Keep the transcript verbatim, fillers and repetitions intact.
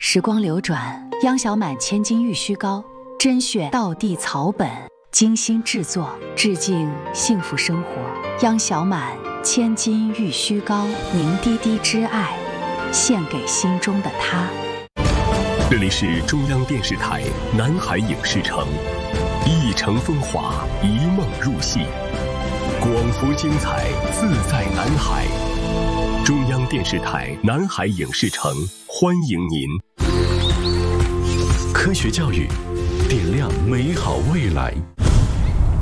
时光流转，央小满千金玉虚高，甄选道地草本，精心制作，致敬幸福生活。央小满千金玉虚高，凝滴滴之爱，献给心中的他。 这里是中央电视台南海影视城，一城风华，一梦入戏，广福精彩，自在南海。中央电视台南海影视城欢迎您。 科学教育，点亮美好未来。